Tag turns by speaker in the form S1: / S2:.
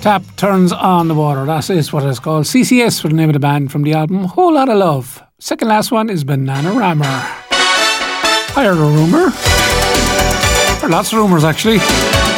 S1: Tap turns on the water. That is what it's called. CCS for the name of the band from the album Whole Lotta Love. Second last one is Bananarama. I heard a rumour. There are lots of rumours actually.